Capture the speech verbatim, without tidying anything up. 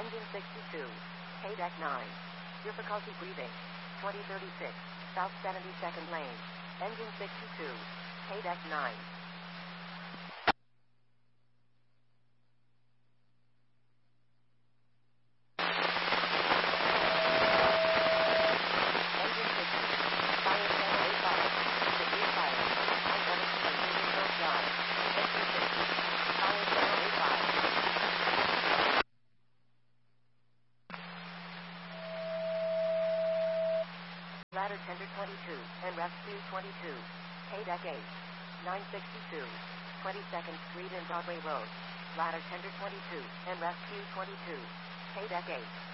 Engine sixty-two. K-Deck nine. Difficulty breathing. twenty thirty-six. South seventy-second lane. Engine sixty-two. K-Deck nine. Engine sixty. Fire channel eighty-five. Severe fire. I seventeen. Reverse drive. Engine sixty. Fire channel eighty-five. Ladder tender twenty-two, and rescue twenty-two. K-Deck eight. nine sixty-two. twenty-second Street and Broadway Road. Ladder tender twenty-two, and rescue twenty-two. K-Deck eight.